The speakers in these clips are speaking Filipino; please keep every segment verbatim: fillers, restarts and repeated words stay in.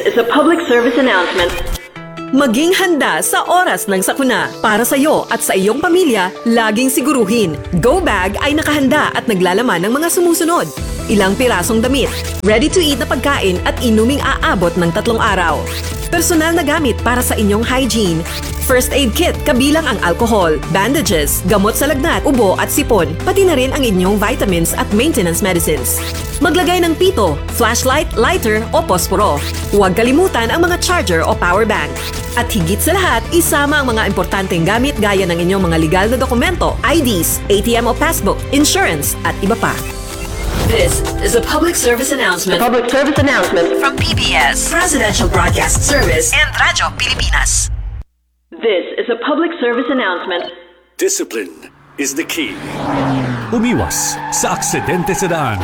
is a public service announcement. Maging handa sa oras ng sakuna. Para sa iyo at sa iyong pamilya, laging siguruhin, Go Bag ay nakahanda at naglalaman ng mga sumusunod. Ilang pirasong damit, ready-to-eat na pagkain at inuming aabot ng tatlong araw. Personal na gamit para sa inyong hygiene. First aid kit kabilang ang alcohol, bandages, gamot sa lagnat, ubo at sipon, pati na rin ang inyong vitamins at maintenance medicines. Maglagay ng pito, flashlight, lighter o posporo. Huwag kalimutan ang mga charger o power bank. At higit sa lahat, isama ang mga importanteng gamit gaya ng inyong mga legal na dokumento, I Ds, A T M o passbook, insurance at iba pa. This is a public service announcement. A public service announcement From P B S, Presidential Broadcast Service, and Radyo Pilipinas. This is a public service announcement. Discipline is the key. Umiwas sa aksidente sa daan.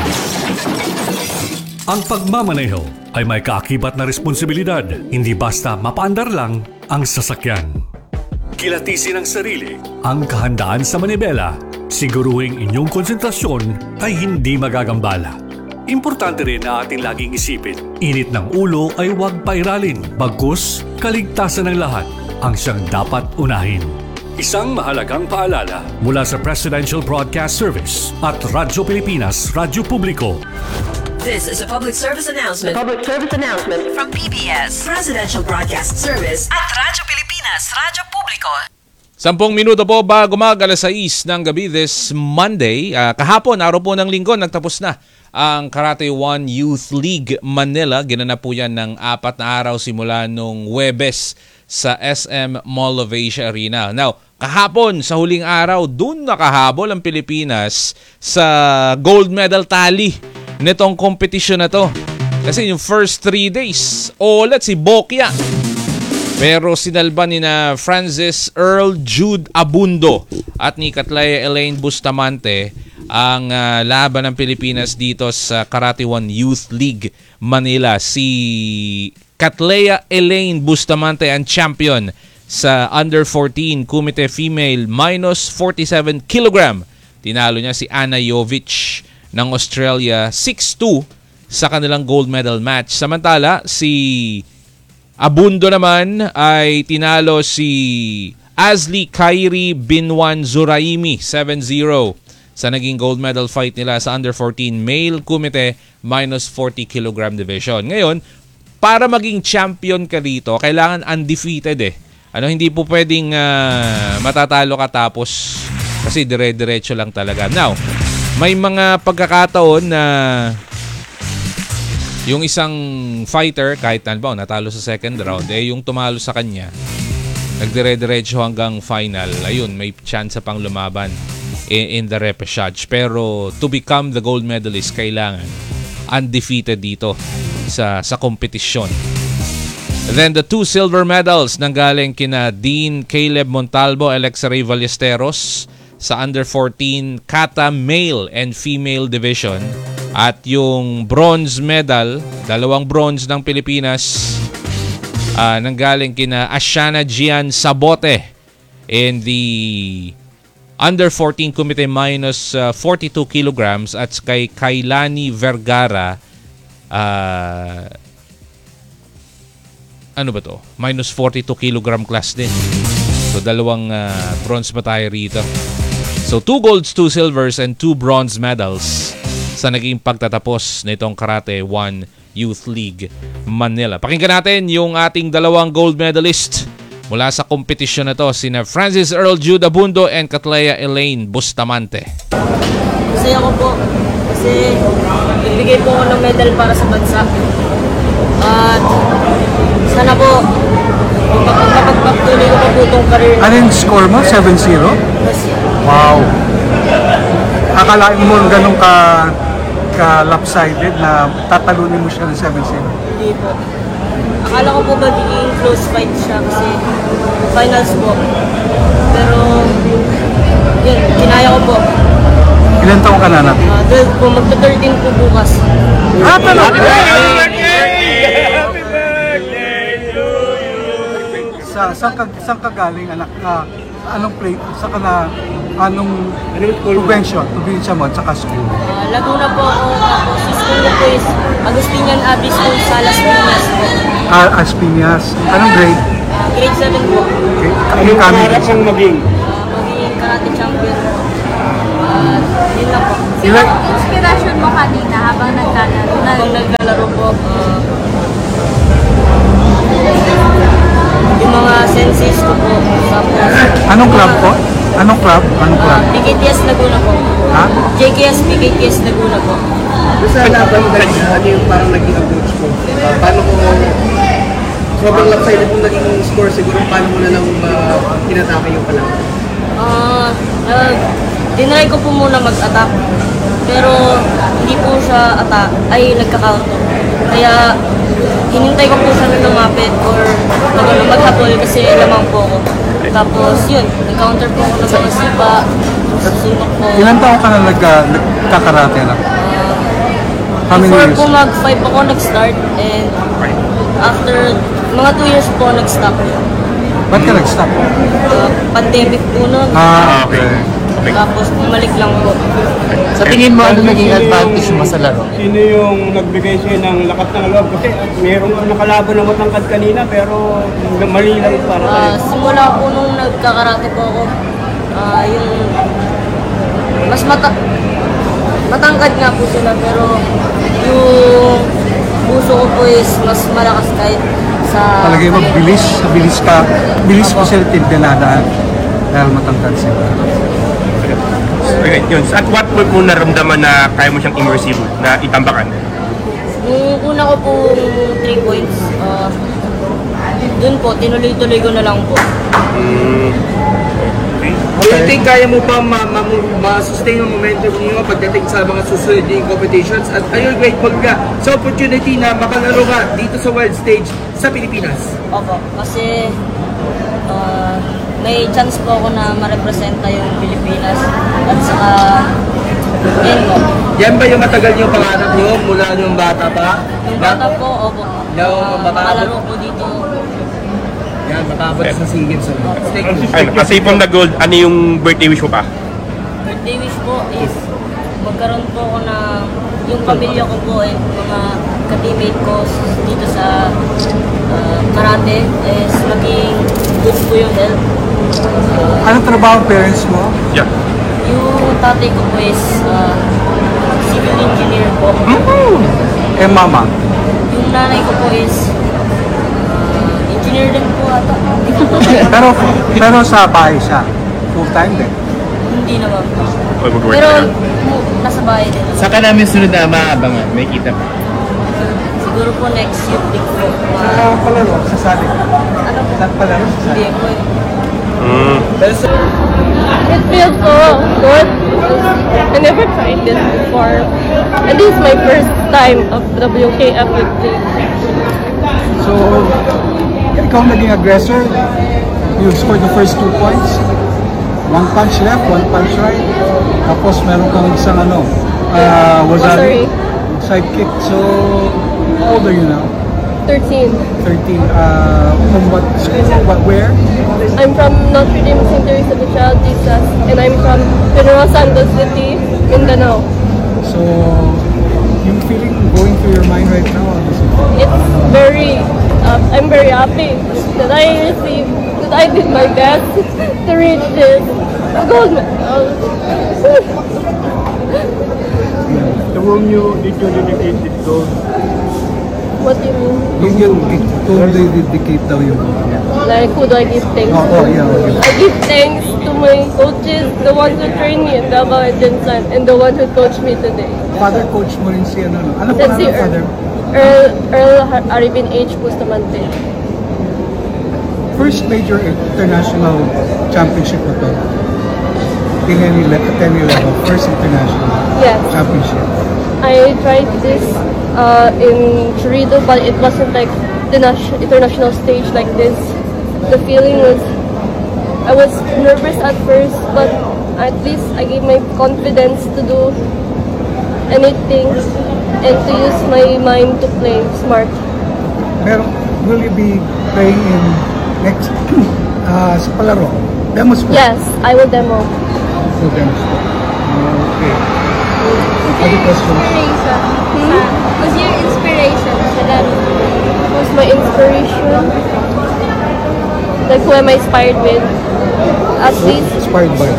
Ang pagmamaneho ay may kaakibat na responsibilidad. Hindi basta mapaandar lang ang sasakyan. Kilatisin ang sarili, ang kahandaan sa manibela. Siguruhing inyong konsentrasyon ay hindi magagambala. Importante rin na ating laging isipin, init ng ulo ay huwag pairalin. Bagkus, kaligtasan ng lahat ang siyang dapat unahin. Isang mahalagang paalala mula sa Presidential Broadcast Service at Radyo Pilipinas, Radyo Publiko. This is a public service announcement. Public service announcement From P B S, Presidential Broadcast Service, at Radyo Pilipinas, Radyo Publiko. Sampung minuto po bago mag alas sais ng gabi this Monday. Uh, kahapon, araw po ng linggo, nagtapos na ang Karate One Youth League Manila. Ginanap po yan ng apat na araw simula nung Huwebes sa S M Mall of Asia Arena. Now, kahapon sa huling araw, dun nakahabol ang Pilipinas sa gold medal tally nitong kompetisyon na to. Kasi yung first three days, ulat si Bokya. Pero sinalban ni na Francis Earl Jude Abundo at ni Catlaya Elaine Bustamante ang uh, laban ng Pilipinas dito sa Karate One Youth League Manila. Si Catlaya Elaine Bustamante ang champion sa under fourteen Kumite Female minus forty-seven kilogram. Tinalo niya si Anna Jovic ng Australia six two sa kanilang gold medal match. Samantala, si Abundo naman ay tinalo si Azli Khairi Binwan Zuraimi seven zero sa naging gold medal fight nila sa under fourteen male kumite minus forty kilogram division. Ngayon, para maging champion ka dito, kailangan undefeated eh. Ano, hindi po pwedeng uh, matatalo ka tapos kasi dire-diretso lang talaga. Now, may mga pagkakataon na yung isang fighter, kahit na ba, natalo sa second round, eh yung tumalo sa kanya, nagdire-diretso hanggang final. Ayun, may chance pang lumaban in, in the repechage. Pero to become the gold medalist, kailangan undefeated dito sa sa kompetisyon. Then the two silver medals nanggaling kina Dean Caleb Montalvo, Alexa Ray Ballesteros sa under fourteen kata male and female division. At yung bronze medal, dalawang bronze ng Pilipinas, uh, nanggaling kina Ashana Gian Sabote in the under fourteen kumite minus uh, forty-two kilograms at kay Kailani Vergara, uh, ano ba to? minus forty-two kilogram class din. So dalawang uh, bronze pa tayo rito. So two golds, two silvers, and two bronze medals sa naging pagtatapos nitong Karate One Youth League Manila. Pakinggan natin yung ating dalawang gold medalist mula sa kompetisyon na to, sina Francis Earl Jude Abundo and Catlaya Elaine Bustamante. Masaya ko po kasi ibigay po ako ng medal para sa bansa. At sana po mapagpatuloy ko pa po itong career. Ano yung score mo? seven zero? Wow! Akalain mo ganun ka ka lopsided na tatalunin mo siya ng seven zero? Hindi po. Akala ko po magiging close fight siya kasi finals po. Pero yun, kinaya ko po. Ilan taong ka na natin? Uh, twelve po, magta-thirteen po bukas. Ah, talaga? Sa saan ka, saan ka galing, anak ka? Anong play? Sa ka na, anong provincial, probinsya mo, at saka school? Uh, Laguna po ako, tapos sa school ko po is Agustinian Abbey School sa Las Piñas po. Ah, As Piñas. Anong grade? Ah, grade seven po. Okay. Anong kami? Ang maging? Ah, magiging karate champion. At yun lang po. Sino ang inspiration mo kanina habang naglalaro? Na, Habang naglalaro po, ah, yung mga senseis ko po. Tapos, Anong club po? Anong club? Anong club? Ah, P K T S Laguna po. Ha? J K S P K T S Laguna po. Sa laban mo, ano yung parang naging approach mo? Ah, paano kung sobrang lopsided mong naging score, siguro paano mo na lang uh, tinatake yung kalaban? Ah, uh, dinry ko po muna mag-attack. Pero hindi po siya attack, ay nagka-counter. Kaya hinintay ko po siya na lumapit or mag ano, maghabol kasi lamang po ako. Tapos yun, nag-counter po ako ng mga sipa, susunok po. Ilan taon ka na nagka, nagkakarate na? How many Before years? po mag-five ako nag-start and after mga two years po nag-stop. Ba't ka nag-stop? Uh, pandemic po nun. Ah, okay. Tapos bumalik lang po. Sa tingin mo, ano naging advantage mo sa laro? Sino yung nagbigay sa'yo ng lakas ng loob? Kasi mayroong nakalaban na matangkad kanina pero mali lang para Ah, sa'yo. simula po nung nagkakarate po ako, ah, yung mas mata matangkad nga po sila pero yung puso ko po is mas malakas kahit sa... Palagay mo, bilis, bilis ka, bilis mo sila tintinadaan dahil matangkad sila. Okay, yun. At what point mo naramdaman na kaya mo siyang immersive na itambakan? Nung una ko po three points, ah, dun po, tinuloy-tuloy ko na lang po. Do you think kaya mo pa ma- ma- ma-sustain yung momentum niyo pagdating sa mga susunod yung competitions? At ayun, great magka sa opportunity na makalaro ka dito sa world stage sa Pilipinas. Opo, kasi ah, may chance po ako na ma-representa yung Pilipinas at saka yun po. Yan ba yung matagal yung pangarap niyo mula yung bata pa? Yung bata po, opo. Yung Ah, bata- makalaro po dito. Yan, matapos sa SEA Games. Thank you. Ayun, kasi from the gold, ano yung birthday wish mo pa? Birthday wish po is magkaroon po ako na yung pamilya ko po and mga ka-teammate ko dito sa ah, karate is maging good po yung health. Anong trabaho ang parents mo? Yeah. Yung tatay ko po is ah, civil engineer po. Eh, mama. Yung nanay ko po is ah, engineer din po ata. Hindi ko po alam. Pero, pero sa bahay siya. Full time din. Hindi naman po. Or would work Pero na. mu- nasa bahay din. Saka namin sunod na maabangan, may kita pa. Siguro po next youth league po. Sa Ah, palaro, sasali. ano po? Saan palaro? Hindi po eh. Mm. it feels so good. I never tried this before. And this is my first time of W K F U T. So, ikaw naging aggressor. You scored the first two points. One punch left, one punch right. Tapos meron kang isang ano, uh, wasari, side kick. So, how old are you now? thirteen. thirteen. Uh, from what school? What, where? I'm from Notre Dame Saint Teresa de Child Jesus, and I'm from General Santos City, Mindanao. So, yung feeling going through your mind right now, how does it feel? It's very, uh, I'm very happy that I received, that I did my best to reach this gold medal. To whom you did you dedicate this goal? What do you mean? Yung yun, kung dedicate daw yung... Like, who do I give thanks Oh, to? oh, yeah, okay. I give thanks to my coaches, the ones who trained me in Davao and Jinsan, and the ones who coached me today. Father coach mo rin si ano, no? Ano That's pa si ng father? Earl, Earl Har- Aribin H. Bustamante. First major international championship na to. In any le- at any level, first international Yes. championship. I tried this uh, in Chorido, but it wasn't like the nat- international stage like this. The feeling was, I was nervous at first, but at least I gave my confidence to do anything and to use my mind to play smart. Pero will you be playing in next uh, sa palaro? Demo sport? Yes, I will demo. So demo sport. Okay. Other questions? Inspiration. Hmm? What's your inspiration sa laro? Who's my inspiration? inspiration. Like who am I inspired with? Athletes. Inspired by?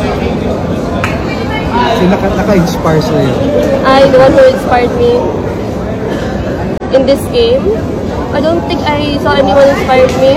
Sino naka, naka-inspire sa'yo? I, the one who inspired me in this game. I don't think I saw anyone inspired me.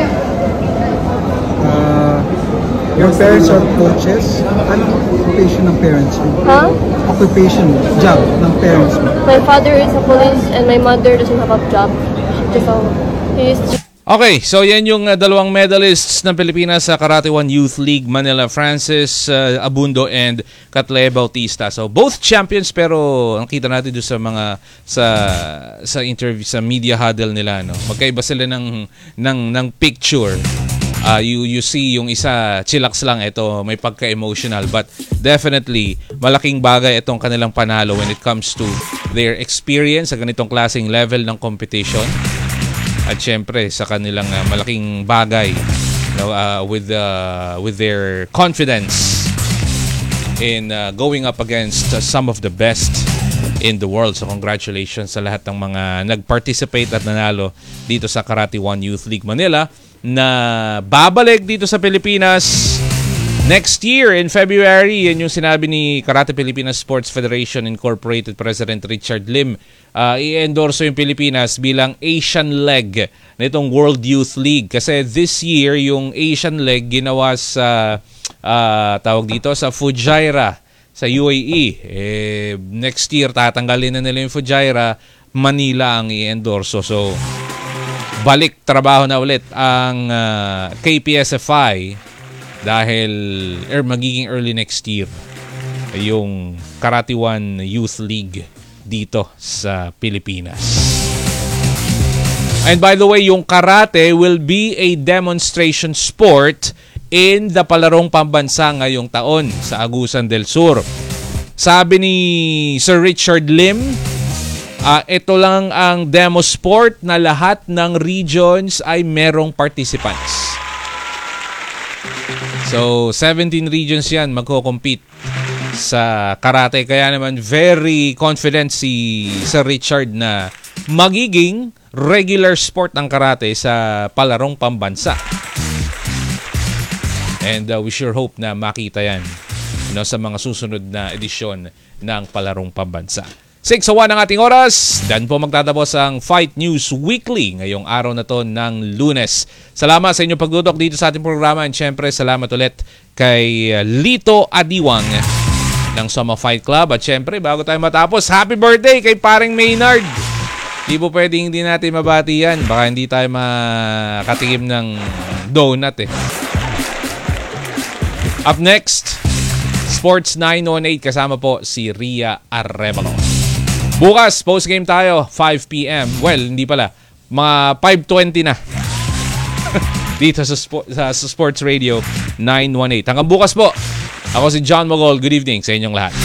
Uh, your parents are coaches? Anong occupation ng parents mo? Huh? Occupation, job ng parents mo? My father is a police and my mother doesn't have a job. She just, uh, he is just Okay, so yan yung uh, dalawang medalists ng Pilipinas sa Karate One Youth League Manila, Francis uh, Abundo and Katle Bautista. So both champions, pero ang kita natin doon sa mga sa sa interview sa media huddle nila, no. Magkaiba sila ng ng ng picture. Uh, you you see yung isa chillax lang, ito may pagka-emotional, but definitely malaking bagay itong kanilang panalo when it comes to their experience sa ganitong klaseng level ng competition. At syempre sa kanilang uh, malaking bagay, you know, uh, with uh, with their confidence in uh, going up against uh, some of the best in the world. So congratulations sa lahat ng mga nag-participate at nanalo dito sa Karate One Youth League Manila na babalik dito sa Pilipinas next year in February. Yan yung sinabi ni Karate Pilipinas Sports Federation Incorporated President Richard Lim. Uh, i-endorso yung Pilipinas bilang Asian leg nitong World Youth League. Kasi this year, yung Asian leg ginawa sa, uh, tawag dito, sa Fujairah sa U A E. Eh, next year, tatanggalin na nila yung Fujairah, Manila ang i-endorso. So, balik trabaho na ulit ang uh, K P S F I dahil er, magiging early next year yung Karate One Youth League dito sa Pilipinas. And by the way, yung karate will be a demonstration sport in the Palarong Pambansa ngayong taon sa Agusan del Sur. Sabi ni Sir Richard Lim, uh, ito lang ang demo sport na lahat ng regions ay merong participants. So, seventeen regions yan magko-compete sa karate. Kaya naman very confident si Sir Richard na magiging regular sport ang karate sa Palarong Pambansa. And uh, we sure hope na makita yan, you know, sa mga susunod na edisyon ng Palarong Pambansa. six oh one ang ating oras. Dan po magtatapos ang Fight News Weekly ngayong araw na to ng Lunes. Salamat sa inyong pagdudok dito sa ating programa, and syempre salamat ulit kay Lito Adiwang ng Soma Fight Club. At syempre, bago tayo matapos, happy birthday kay paring Maynard. Di po pwedeng hindi natin mabati yan. Baka hindi tayo makatikim ng donut eh. Up next, Sports nine one eight, kasama po si Ria Arevalo. Bukas, post-game tayo, five p.m. Well, hindi pala. Mga five twenty na. Dito sa, spo- sa, sa Sports Radio nine one eight. Hanggang bukas po. Ako si John Mogol. Good evening sa inyong lahat.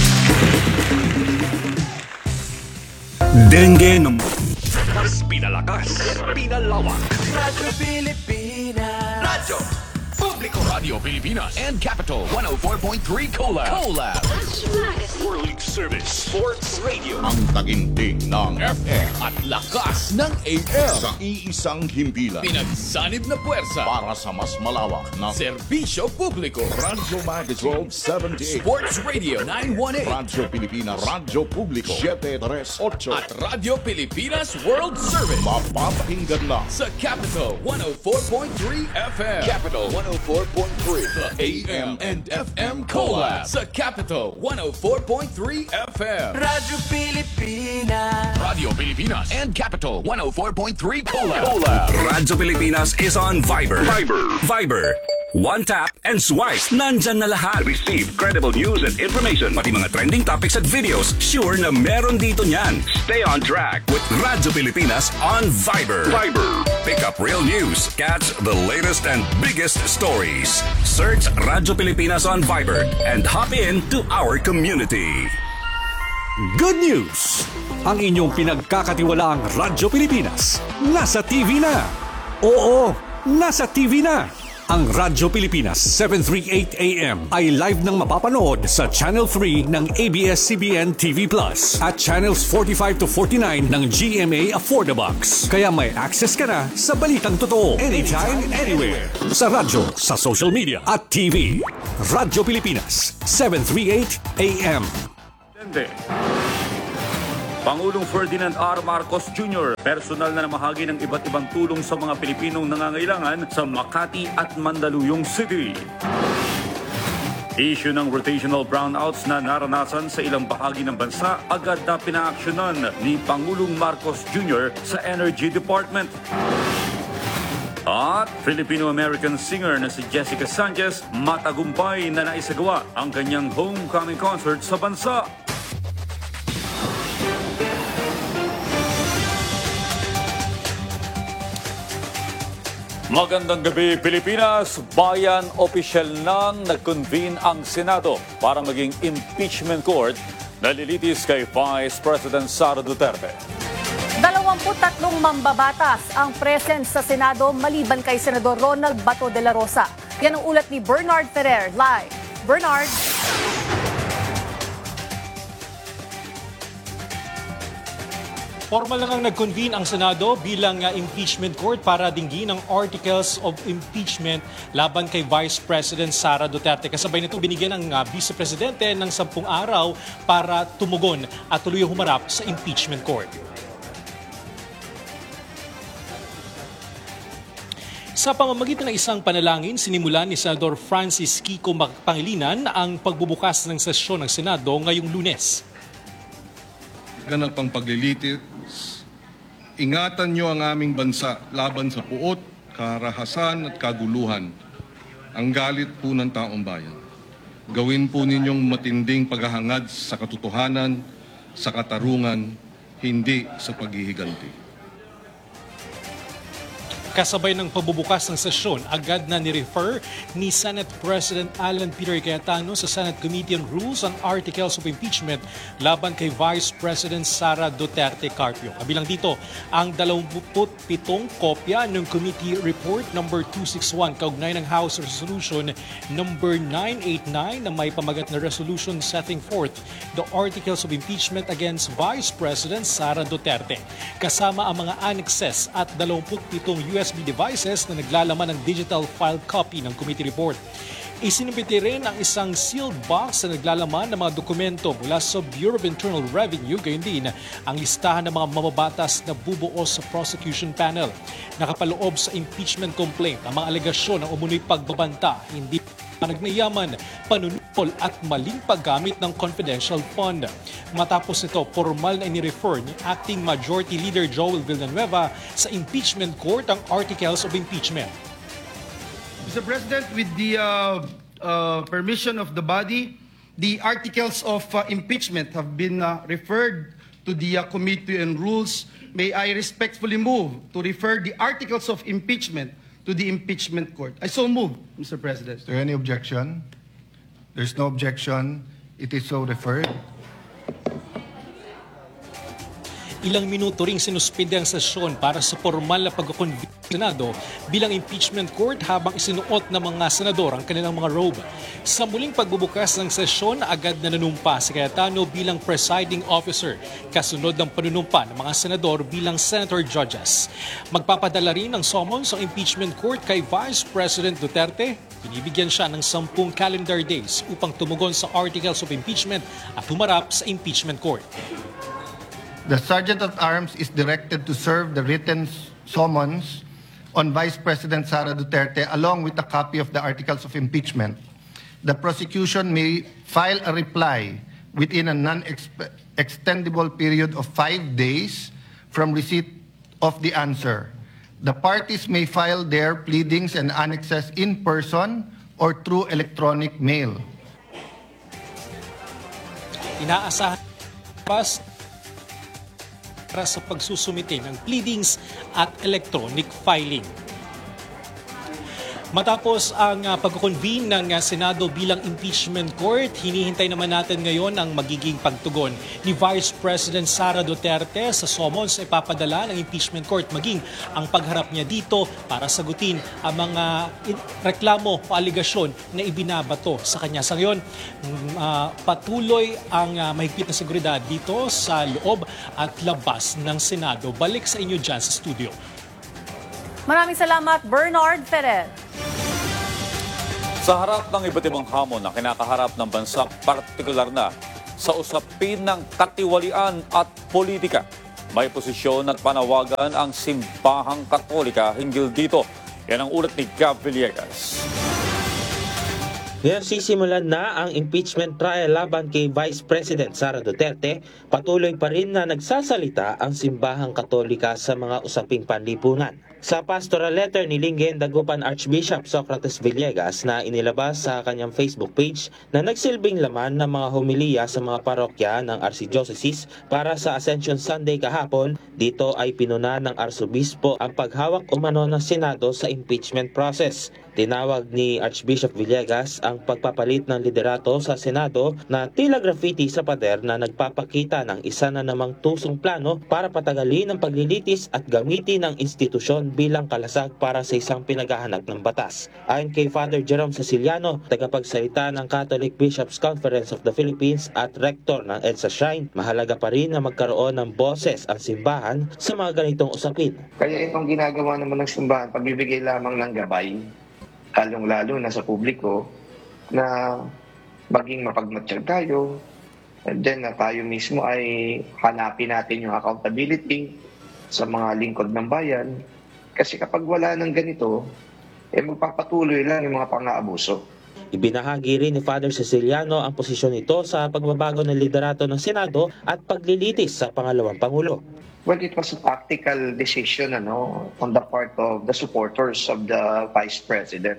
Dengue ng mas pinalakas, pinalawak. Radyo Pilipinas. Radyo Publiko. Radio Pilipinas and Capital one oh four point three Collab. Collab. World Service Sports Radio. Ang taginting ng F M at lakas ng A M. Sa iisang himpilan. Pinagsanib na puwersa Para sa mas malawak na serbisyo publiko. Radyo Magazine twelve seventy-eight. Sports Radio nine one eight. Radyo Pilipinas. Radyo Publiko seven thirty-eight. At Radio Pilipinas World Service. Mapapakinggan na sa Capital one oh four point three F M. Capital one oh four point three. The A M and F M Collab sa Capital one oh four point three F M. Radyo Pilipinas. Radio Pilipinas and Capital one oh four point three Collab. Collab. Radyo Pilipinas is on Viber. Viber. Viber. One tap and swipe. Nandyan na lahat. Receive credible news and information. Pati mga trending topics at videos. Sure na meron dito niyan. Stay on track with Radyo Pilipinas on Viber. Viber. Pick up real news. Catch the latest and biggest stories. Search Radyo Pilipinas on Viber and hop in to our community. Good news! Ang inyong pinagkakatiwalaang Radyo Pilipinas nasa T V na. Oo, nasa T V na. Ang Radyo Pilipinas seven thirty-eight A M ay live nang mapapanood sa Channel three ng A B S C B N T V Plus at Channels forty-five to forty-nine ng G M A Affordabox. Kaya may access ka na sa balitang totoo anytime, anywhere. Sa radyo, sa social media at T V. Radyo Pilipinas seven thirty-eight A M. Pangulong Ferdinand R. Marcos Junior personal na namahagi ng iba't ibang tulong sa mga Pilipinong nangangailangan sa Makati at Mandaluyong City. Issue ng rotational brownouts na naranasan sa ilang bahagi ng bansa agad na pinaaksyonan ni Pangulong Marcos Junior sa Energy Department. At Filipino-American singer na si Jessica Sanchez matagumpay na naisagawa ang kanyang homecoming concert sa bansa. Magandang gabi, Pilipinas! Bayan opisyal nang nag-convene ang Senado para maging impeachment court na lilitis kay Vice President Sara Duterte. Dalawampu't tatlong mambabatas ang present sa Senado maliban kay Senador Ronald Bato de la Rosa. Yan ang ulat ni Bernard Ferrer. Live. Bernard. Formal lang ang nag-convene ang Senado bilang uh, impeachment court para dinggin ang articles of impeachment laban kay Vice President Sara Duterte. Kasabay nito binigyan ng uh, Vice Presidente ng sampung araw para tumugon at tuluyang humarap sa impeachment court. Sa pamamagitan ng isang panalangin, sinimulan ni Senador Francis Kiko Pangilinan ang pagbubukas ng sesyon ng Senado ngayong Lunes. Ganap ang paglilitis, ingatan niyo ang aming bansa laban sa puot, karahasan at kaguluhan, ang galit po ng taong bayan. Gawin po ninyong matinding paghahangad sa katotohanan, sa katarungan, hindi sa paghihiganti. Kasabay ng pagbubukas ng sesyon, agad na ni-refer ni Senate President Alan Peter Cayetano sa Senate Committee on Rules on Articles of Impeachment laban kay Vice President Sara Duterte Carpio. Kabilang dito ang dalawampu't pitong kopya ng Committee Report number two sixty-one kaugnay ng House Resolution number nine eighty-nine na may pamagat na resolution setting forth the articles of impeachment against Vice President Sara Duterte. Kasama ang mga annexes at dalawampu't pitong U S B devices na naglalaman ng digital file copy ng committee report. Isinimpiti rin ang isang sealed box na naglalaman ng mga dokumento mula sa Bureau of Internal Revenue, gayon din ang listahan ng mga mamabatas na bubuo sa prosecution panel. Nakapaloob sa impeachment complaint ang mga alegasyon ng umunoy pagbabanta, hindi panagnayaman, panunukol at maling paggamit ng confidential fund. Matapos nito, formal na inirefer ni Acting Majority Leader Joel Villanueva sa impeachment court ang articles of impeachment. Mister President, with the uh, uh, permission of the body, the articles of uh, impeachment have been uh, referred to the uh, Committee on Rules. May I respectfully move to refer the articles of impeachment to the impeachment court. I so move, Mister President. Is there any objection? There's no objection. It is so referred. Ilang minuto ring sinuspinde ang sesyon para sa formal na pagkakonvene ng Senado bilang impeachment court habang isinuot ng mga senador ang kanilang mga robe. Sa muling pagbubukas ng sesyon, agad na nanumpa si Cayetano bilang presiding officer, kasunod ng panunumpa ng mga senador bilang senator judges. Magpapadala rin ng summons ang impeachment court kay Vice President Duterte. Binibigyan siya ng sampung calendar days upang tumugon sa articles of impeachment at humarap sa impeachment court. The Sergeant at Arms is directed to serve the written summons on Vice President Sara Duterte along with a copy of the articles of impeachment. The prosecution may file a reply within a non-extendable period of five days from receipt of the answer. The parties may file their pleadings and annexes in person or through electronic mail. Inaasahan pas para sa pagsusumite ng pleadings at electronic filing. Matapos ang uh, pagkukonvene ng uh, Senado bilang impeachment court, hinihintay naman natin ngayon ang magiging pagtugon ni Vice President Sara Duterte sa summons na ipapadala ng impeachment court, maging ang pagharap niya dito para sagutin ang mga reklamo o aligasyon na ibinabato sa kanya. Sa ngayon, uh, patuloy ang uh, mahigpit na seguridad dito sa loob at labas ng Senado. Balik sa inyo dyan sa studio. Maraming salamat, Bernard Ferrer. Sa harap ng iba't ibang hamon na kinakaharap ng bansa, partikular na sa usapin ng katiwalian at politika, may posisyon at panawagan ang Simbahang Katolika hinggil dito. Yan ang ulat ni Gab Villegas. Ngayon sisimulan na ang impeachment trial laban kay Vice President Sara Duterte. Patuloy pa rin na nagsasalita ang Simbahang Katolika sa mga usaping panlipunan. Sa pastoral letter ni Linggen Dagupan Archbishop Socrates Villegas na inilabas sa kanyang Facebook page na nagsilbing laman ng mga homilya sa mga parokya ng Archdiocese para sa Ascension Sunday kahapon, dito ay pinuna ng Arsobispo ang paghawak umano ng Senado sa impeachment process. Tinawag ni Archbishop Villegas ang pagpapalit ng liderato sa Senado na tila graffiti sa pader na nagpapakita ng isa na namang tusong plano para patagalin ang paglilitis at gamitin ng institusyon bilang kalasag para sa isang pinaghahanap ng batas. Ayon kay Father Jerome Ceciliano, tagapagsalita ng Catholic Bishops' Conference of the Philippines at rector ng EDSA Shrine, mahalaga pa rin na magkaroon ng boses ang simbahan sa mga ganitong usapin. Kaya itong ginagawa naman ng simbahan, pagbibigay lamang ng gabay, lalong-lalo na sa publiko, na maging mapagmatyag tayo, and then na tayo mismo ay hanapin natin yung accountability sa mga lingkod ng bayan. Kasi kapag wala ng ganito, eh magpapatuloy lang yung mga pang-aabuso. Ibinahagi rin ni Father Ceciliano ang posisyon nito sa pagbabago ng liderato ng Senado at paglilitis sa pangalawang Pangulo. Well, it was a tactical decision ano, on the part of the supporters of the Vice President.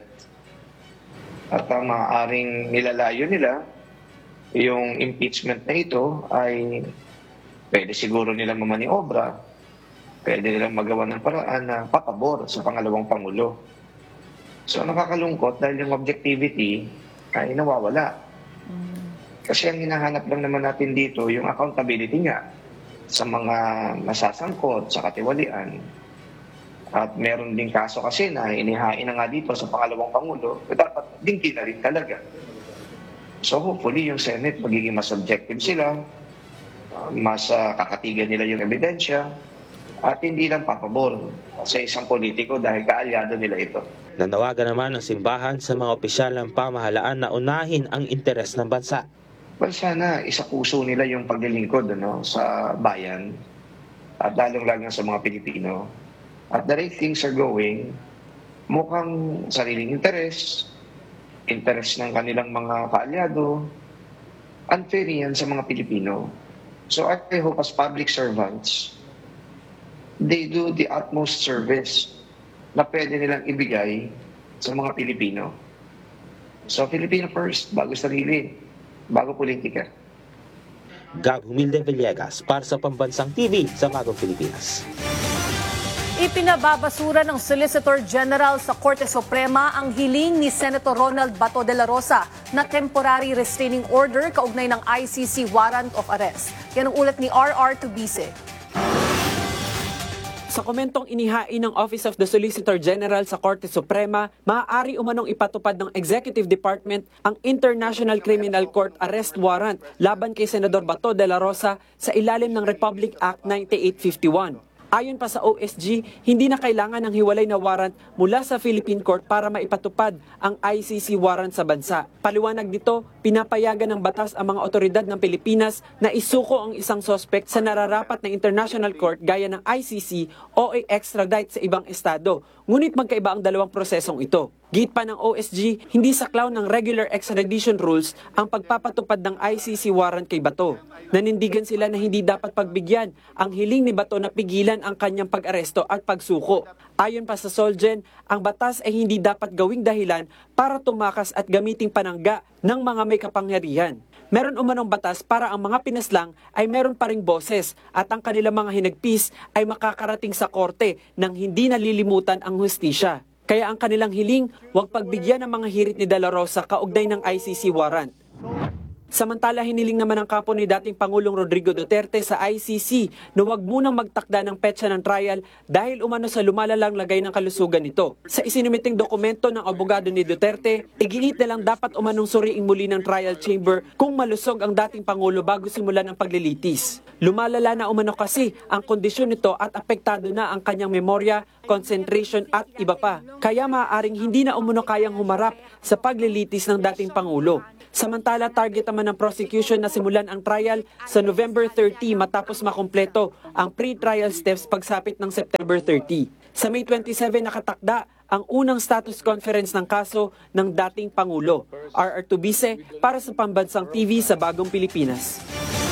At ang maaaring nilalayo nila, yung impeachment na ito ay pwede siguro nilang mamaniobra, pwede nilang magawa ng paraan na papabor sa pangalawang Pangulo. So nakakalungkot dahil yung objectivity ay nawawala. Kasi ang hinahanap lang naman natin dito, yung accountability nga sa mga nasasangkot, sa katiwalian. At meron din kaso kasi na inihain na nga dito sa pangalawang Pangulo, dapat din na rin talaga. So hopefully yung Senate magiging mas objective sila, mas uh, kakatigan nila yung ebidensya, at hindi lang papabor sa isang politiko dahil kaalyado nila ito. Nanawagan naman ang simbahan sa mga opisyal ng pamahalaan na unahin ang interes ng bansa. Well, sana isa puso nila yung paglilingkod ano, sa bayan at lalong-lalo sa mga Pilipino. At the right things are going, mukhang sariling interes, interes ng kanilang mga kaalyado, unfair yan sa mga Pilipino. So I hope as public servants, they do the utmost service na pwede nilang ibigay sa mga Pilipino. So Filipino first, bago sarili, bago politika. Gab Humilde Villegas para sa Pambansang T V sa Bagong Pilipinas. Ipinababasura ng Solicitor General sa Korte Suprema ang hiling ni Senator Ronald Bato de la Rosa na temporary restraining order kaugnay ng I C C warrant of arrest. Yan ang ulat ni R R Tubise. Sa komentong inihain ng Office of the Solicitor General sa Korte Suprema, maaari umanong ipatupad ng Executive Department ang International Criminal Court Arrest Warrant laban kay Senador Bato de la Rosa sa ilalim ng Republic Act ninety-eight fifty-one. Ayon pa sa O S G, hindi na kailangan ng hiwalay na warrant mula sa Philippine Court para maipatupad ang I C C warrant sa bansa. Paliwanag dito, pinapayagan ng batas ang mga otoridad ng Pilipinas na isuko ang isang suspect sa nararapat na international court gaya ng I C C o i-extradite sa ibang estado. Ngunit magkaiba ang dalawang prosesong ito. Git pa ng O S G, hindi saklaw ng regular extradition rules ang pagpapatupad ng I C C warrant kay Bato. Nanindigan sila na hindi dapat pagbigyan ang hiling ni Bato na pigilan ang kanyang pag-aresto at pagsuko. Ayon pa sa Solgen, ang batas ay hindi dapat gawing dahilan para tumakas at gamiting panangga ng mga may kapangyarihan. Meron umanong batas para ang mga pinaslang ay meron pa ring boses at ang kanilang mga hinagpis ay makakarating sa korte nang hindi nalilimutan ang hustisya. Kaya ang kanilang hiling, huwag pagbigyan ng mga hirit ni De La Rosa kaugnay ng I C C warrant. Samantala, hiniling naman ng kampo ni dating Pangulong Rodrigo Duterte sa I C C na huwag munang magtakda ng petsa ng trial dahil umano sa lumalalang lagay ng kalusugan nito. Sa isinumiting dokumento ng abogado ni Duterte, iginit na lang dapat umanong suriing muli ng trial chamber kung malusog ang dating Pangulo bago simulan ang paglilitis. Lumalala na umano kasi ang kondisyon nito at apektado na ang kanyang memorya, concentration at iba pa. Kaya maaaring hindi na umano kayang humarap sa paglilitis ng dating Pangulo. Samantala, target naman ng prosecution na simulan ang trial sa November thirty matapos makumpleto ang pre-trial steps pagsapit ng September thirty. Sa May twenty-seven nakatakda ang unang status conference ng kaso ng dating Pangulo. R R Tubice para sa Pambansang T V sa Bagong Pilipinas.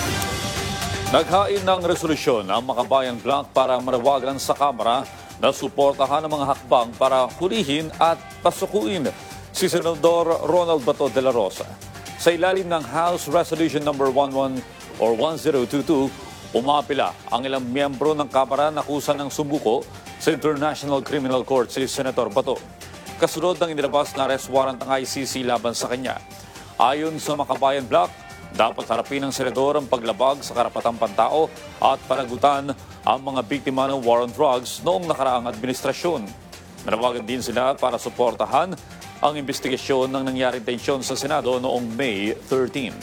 Naghain ng resolusyon ang Makabayan Bloc para manawagan sa Kamara na suportahan ang mga hakbang para hulihin at pasukuin si Senador Ronald Bato de la Rosa. Sa ilalim ng House Resolution number eleven or ten twenty-two, umapila ang ilang miyembro ng Kamara na kusa ng sumbuko sa International Criminal Court si Senator Bato. Kasunod ng inilabas na arrest warrant ng I C C laban sa kanya. Ayon sa Makabayan Bloc, dapat harapin ng senador ang paglabag sa karapatang pantao at panagutan ang mga biktima ng war on drugs noong nakaraang administrasyon. Nanawagan din sila para suportahan ang investigasyon ng nangyaring tensyon sa Senado noong May thirteenth.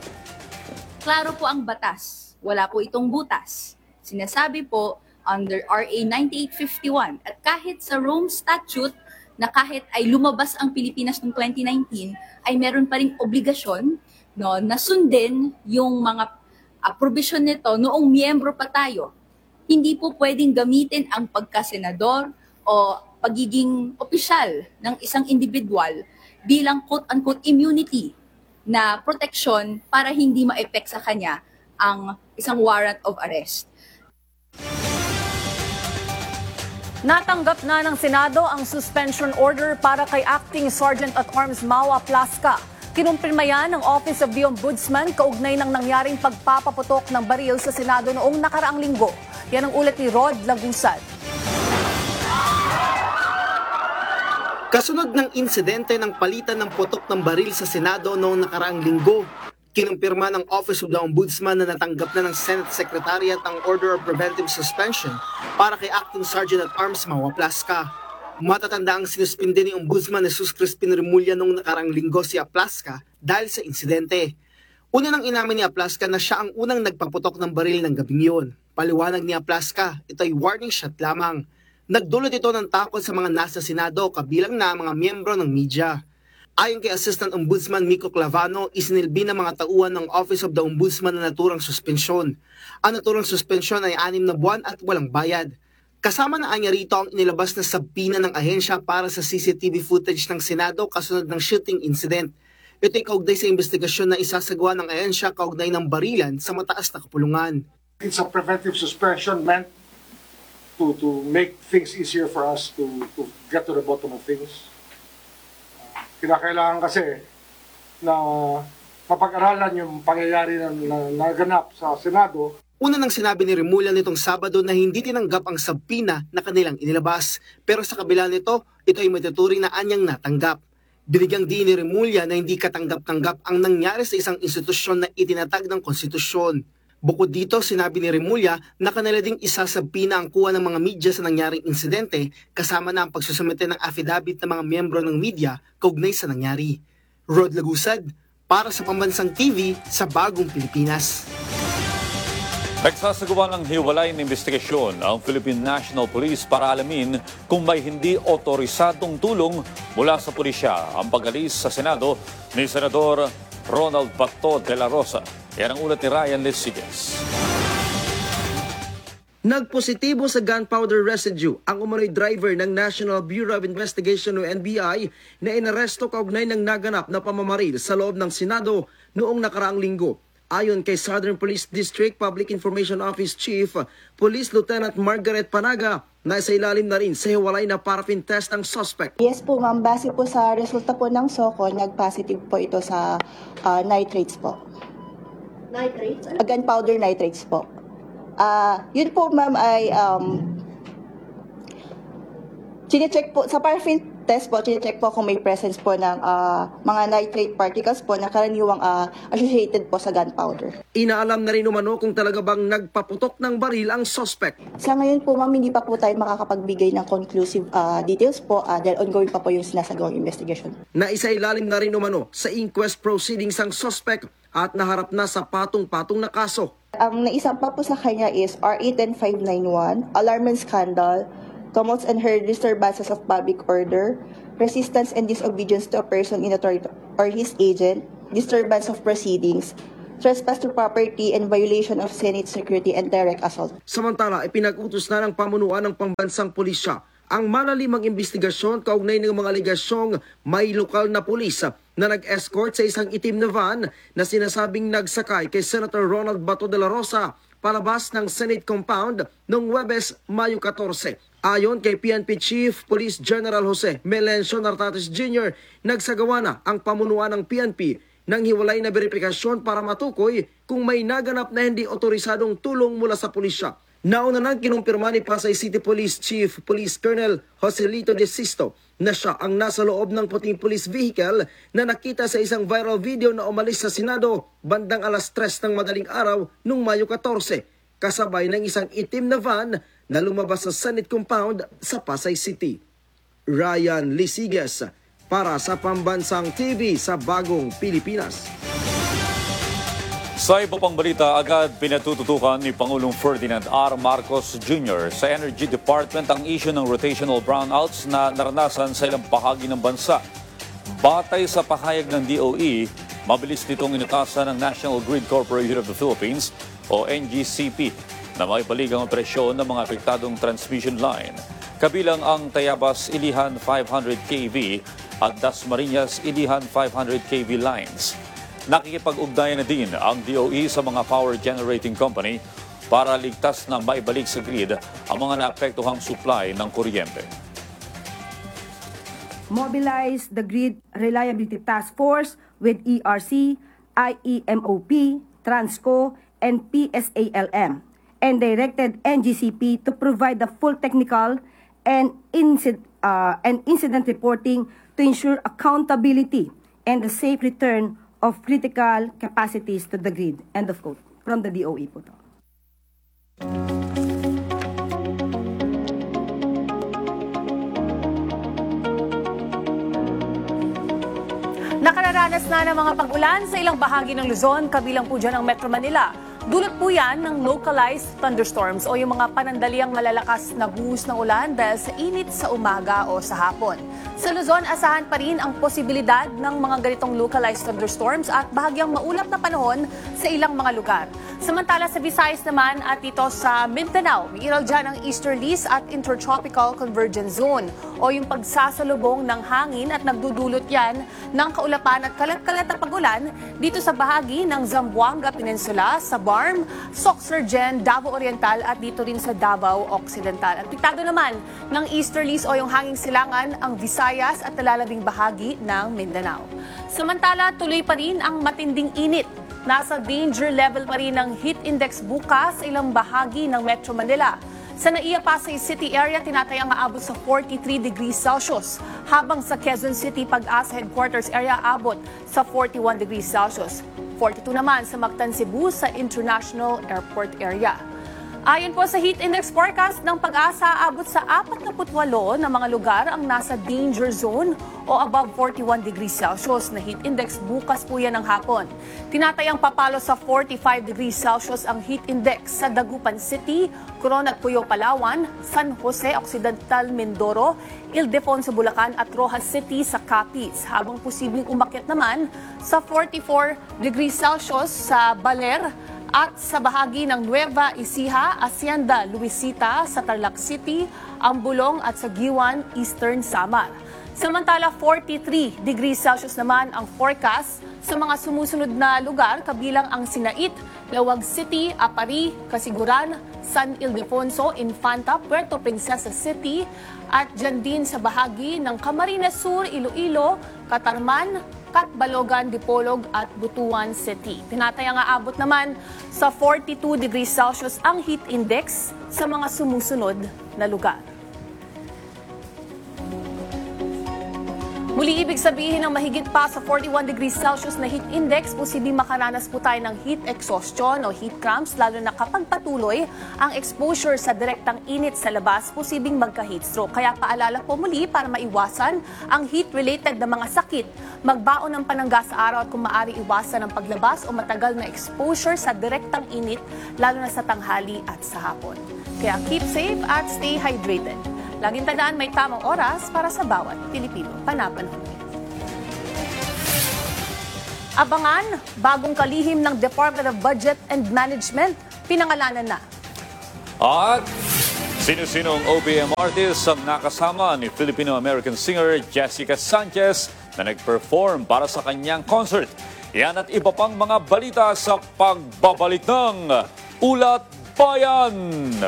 Klaro po ang batas. Wala po itong butas. Sinasabi po under R A ninety-eight fifty-one at kahit sa Rome Statute na kahit ay lumabas ang Pilipinas noong twenty nineteen ay meron pa ring obligasyon no, na sundin yung mga uh, provision nito noong miyembro pa tayo. Hindi po pwedeng gamitin ang pagkasenador o pagiging opisyal ng isang individual bilang quote-unquote immunity na proteksyon para hindi ma-effect sa kanya ang isang warrant of arrest. Natanggap na ng Senado ang suspension order para kay Acting Sergeant at Arms Mawa Plasca. Kinumpirma yan ng Office of the Ombudsman kaugnay ng nangyaring pagpapaputok ng baril sa Senado noong nakaraang linggo. Yan ang ulat ni Rod Lagusad. Kasunod ng insidente ng palitan ng putok ng baril sa Senado noong nakaraang linggo, kinumpirma ng Office of the Ombudsman na natanggap na ng Senate Secretariat ang Order of Preventive Suspension para kay Acting Sergeant at Arms Mawa Plasca. Matatanda ang sinuspinde ni Ombudsman Jesus Crispin Remulla noong nakaraang linggo si Plasca dahil sa insidente. Una nang inamin ni Plasca na siya ang unang nagpaputok ng baril ng gabing yun. Paliwanag ni Plasca, ito ay warning shot lamang. Nagdulot ito ng takot sa mga nasa Senado kabilang na mga miyembro ng media. Ayon kay Assistant Ombudsman Miko Clavano, isinilbi ng mga tauhan ng Office of the Ombudsman na naturang suspensyon. Ang naturang suspensyon ay anim na buwan at walang bayad. Kasama na anya rito ang inilabas na sabina ng ahensya para sa C C T V footage ng Senado kasunod ng shooting incident. Ito ay kaugnay sa investigasyon na isasagawa ng ahensya kaugnay ng barilan sa mataas na kapulungan. It's a preventive suspension meant to to make things easier for us to to get to the bottom of things. Uh, kinakailangan kasi na mapag-aralan yung pangyayari na, na naganap sa Senado. Una nang sinabi ni Remulla nitong Sabado na hindi tinanggap ang sabina na kanilang inilabas. Pero sa kabila nito, ito ay matuturing na anyang natanggap. Binigyang din ni Remulla na hindi katanggap-tanggap ang nangyari sa isang institusyon na itinatag ng konstitusyon. Bukod dito, sinabi ni Remulla na kanila ding isasabina ang kuha ng mga media sa nangyaring insidente kasama na ang pagsusumite ng affidavit ng mga miyembro ng media kaugnay sa nangyari. Rod Lagusad, para sa Pambansang T V sa Bagong Pilipinas. Nagsasagawa ng hiwalay na investigasyon ang Philippine National Police para alamin kung may hindi otorisadong tulong mula sa pulisya ang pag-alis sa Senado ni Senador Ronald Bato de la Rosa. Yan ang ulat ni Ryan Lesigas. Nagpositibo sa gunpowder residue ang umano'y driver ng National Bureau of Investigation o N B I na inaresto kaugnay ng naganap na pamamaril sa loob ng Senado noong nakaraang linggo. Ayon kay Southern Police District Public Information Office Chief Police Lieutenant Margaret Panaga, na sa ilalim na rin sa hiwalay na paraffin test ang suspect. Yes po ma'am, base po sa resulta po ng S O C O, nag-positive po ito sa uh, nitrates po. Nitrates? Uh, gunpowder nitrates po. Uh, yun po ma'am ay um, Chine-check po, sa paraffin test po, chine-check po kung may presence po ng ah, mga nitrate particles po na karaniwang ah, associated po sa gunpowder. Inaalam na rin umano kung talaga bang nagpaputok ng baril ang suspect. Sa ngayon po, ma'am, hindi pa po tayo makakapagbigay ng conclusive ah, details po ah, dahil ongoing pa po yung sinasagawang investigation. Naisailalim na rin umano sa inquest proceedings ang suspect at naharap na sa patong-patong na kaso. Ang naisampa po sa kanya is R A ten five ninety-one, alarm and scandal, tumults and heard disturbances of public order, resistance and disobedience to a person in authority or his agent, disturbance of proceedings, trespass to property, and violation of Senate security and direct assault. Samantala, ipinag-utos na ng pamunuan ng pambansang pulisya ang malalimang investigasyon kaugnay ng mga aligasyong may lokal na pulis na nag-escort sa isang itim na van na sinasabing nagsakay kay Senator Ronald Bato de la Rosa palabas ng Senate compound noong Huwebes, Mayo fourteen. Ayon kay P N P Chief Police General Jose Melencio Nartates Junior, nagsagawa na ang pamunuan ng P N P ng hiwalay na verifikasyon para matukoy kung may naganap na hindi otorisadong tulong mula sa pulisya. Nauna nang kinumpirma ni Pasay City Police Chief Police Colonel Joselito De Sisto na siya ang nasa loob ng puting police vehicle na nakita sa isang viral video na umalis sa Senado bandang alas tres ng madaling araw noong Mayo fourteen, kasabay ng isang itim na van na lumabas sa Senate compound sa Pasay City. Ryan Lisiges para sa Pambansang T V sa Bagong Pilipinas. Sa iba pang balita, agad pinatututukan ni Pangulong Ferdinand R. Marcos Junior sa Energy Department ang issue ng rotational brownouts na naranasan sa ilang bahagi ng bansa. Batay sa pahayag ng D O E, mabilis nitong inutasan ng National Grid Corporation of the Philippines o N G C P na maibalik ang operasyon ng mga apektadong transmission line. Kabilang ang Tayabas Ilihan five hundred K V at Dasmariñas Ilihan five hundred K V lines. Nakikipag-ugnayan na din ang D O E sa mga power generating company para ligtas na maibalik sa grid ang mga naapektuhang supply ng kuryente. Mobilize the Grid Reliability Task Force with E R C, I E M O P, Transco, and P S A L M, and directed N G C P to provide the full technical and incident, uh, and incident reporting to ensure accountability and the safe return of critical capacities to the grid. End of quote. From the D O E po to. Nakararanas na ng mga pag-ulan sa ilang bahagi ng Luzon, kabilang po dyan ang Metro Manila. Dulot po yan ng localized thunderstorms o yung mga panandaliang malalakas na buhos ng ulan dahil sa init sa umaga o sa hapon. Sa Luzon, asahan pa rin ang posibilidad ng mga ganitong localized thunderstorms at bahagyang maulap na panahon sa ilang mga lugar. Samantala sa Visayas naman at dito sa Mindanao, may iral dyan ang easterlies at intertropical convergence zone o yung pagsasalubong ng hangin at nagdudulot yan ng kaulapan at kalat-kalat na pagulan dito sa bahagi ng Zamboanga Peninsula, sa Barm, Soxargen, Davao Oriental at dito rin sa Davao Occidental. At piktado naman ng easterlies o yung hanging silangan ang Visayas at nalalabing bahagi ng Mindanao. Samantala, tuloy pa rin ang matinding init. Nasa danger level pa rin ang heat index bukas sa ilang bahagi ng Metro Manila. Sa Naiya Pasay City area, tinatayang aabot sa forty-three degrees Celsius, habang sa Quezon City Pag-asa Headquarters area abot sa forty-one degrees Celsius. forty-two naman sa Mactan, Cebu sa International Airport area. Ayon po sa heat index forecast ng Pag-asa, abot sa forty-eight na mga lugar ang nasa danger zone o above forty-one degrees Celsius na heat index bukas po yan ng hapon. Tinatayang papalo sa forty-five degrees Celsius ang heat index sa Dagupan City, Coron at Puyo, Palawan, San Jose Occidental, Mindoro, Ildefonso, Bulacan at Rojas City sa Capiz, habang posibleng umakyat naman sa forty-four degrees Celsius sa Baler at sa bahagi ng Nueva Ecija, Hacienda, Luisita, sa Tarlac City, Ambulong at sa Giwan, Eastern Samar. Samantala, forty-three degrees Celsius naman ang forecast sa mga sumusunod na lugar, kabilang ang Sinait, Lawag City, Apari, Kasiguran, San Ildefonso, Infanta, Puerto Princesa City at dyan din sa bahagi ng Camarines Sur, Iloilo, Catarman, Catbalogan, Dipolog at Butuan City. Tinatayang aabot naman sa forty-two degrees Celsius ang heat index sa mga sumusunod na lugar. Muli ibig sabihin ng mahigit pa sa forty-one degrees Celsius na heat index, posibleng makaranas po tayo ng heat exhaustion o heat cramps, lalo na kapag patuloy ang exposure sa direktang init sa labas, posibleng magka-heat stroke. Kaya paalala po muli para maiwasan ang heat-related na mga sakit, magbaon ng panangga sa araw at kung maaari iwasan ang paglabas o matagal na exposure sa direktang init, lalo na sa tanghali at sa hapon. Kaya keep safe at stay hydrated. Laging tandaan may tamang oras para sa bawat Pilipino. Panapanahon. Abangan, bagong kalihim ng Department of Budget and Management, pinangalanan na. At sino-sinong O P M artist ang nakasama ni Filipino-American singer Jessica Sanchez na nag-perform para sa kanyang concert. Yan at iba pang mga balita sa pagbabalik ng Ulat Bayan.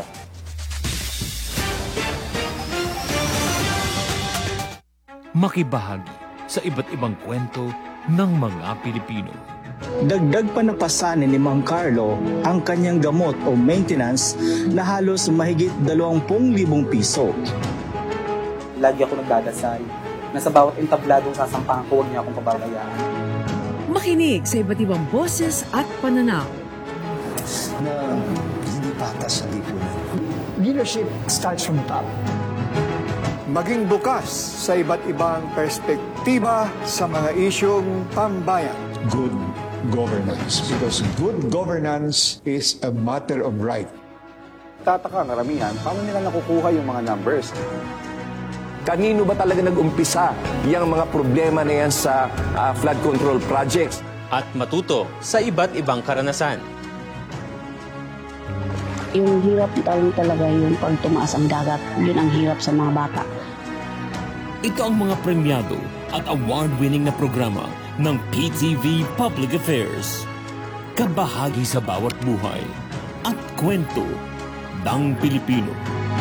Makibahagi sa iba't ibang kwento ng mga Pilipino. Dagdag pa na pasanin ni Mang Carlo ang kanyang gamot o maintenance na halos mahigit dalawampu libong piso. Lagi ako nagdadasal na sa bawat entabladong sasampahan ko, huwag niya akong pababayaan. Makinig sa iba't ibang boses at pananaw. Na hindi patas sa lipunan. Leadership starts from the top. Maging bukas sa iba't ibang perspektiba sa mga isyong pambayan. Good governance, because good governance is a matter of right. Tataka karamihan, paano nila nakukuha yung mga numbers? Kanino ba talaga nag-umpisa yung mga problema na yan sa uh, flood control projects? At matuto sa iba't ibang karanasan. Yung hirap talaga yung pag tumaas ang dagat, yun ang hirap sa mga bata. Ito ang mga premyado at award-winning na programa ng P T V Public Affairs. Kabahagi sa bawat buhay at kwento ng Pilipino.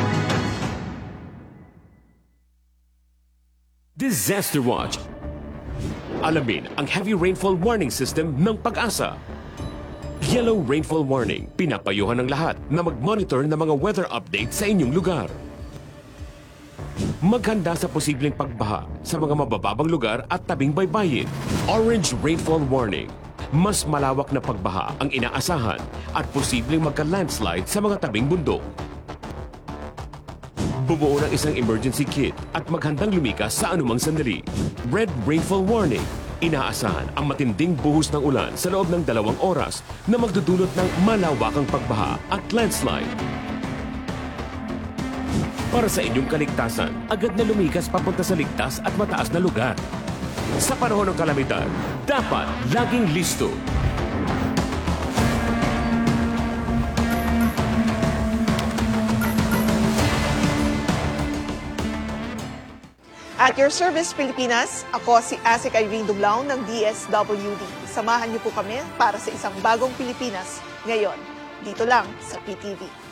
Disaster Watch. Alamin ang heavy rainfall warning system ng Pag-asa. Yellow rainfall warning. Pinapayuhan ng lahat na mag-monitor ng mga weather update sa inyong lugar. Maghanda sa posibleng pagbaha sa mga mabababang lugar at tabing baybayin. Orange rainfall warning. Mas malawak na pagbaha ang inaasahan at posibleng magka-landslide sa mga tabing bundok. Bumuo ng isang emergency kit at maghandang lumikas sa anumang sandali. Red rainfall warning. Inaasahan ang matinding buhos ng ulan sa loob ng dalawang oras na magdudulot ng malawakang pagbaha at landslide. Para sa inyong kaligtasan, agad na lumikas papunta sa ligtas at mataas na lugar. Sa panahon ng kalamidad, dapat laging listo. At your service, Pilipinas, ako si Asik Irene Dublao ng D S W D. Samahan niyo po kami para sa isang bagong Pilipinas ngayon, dito lang sa P T V.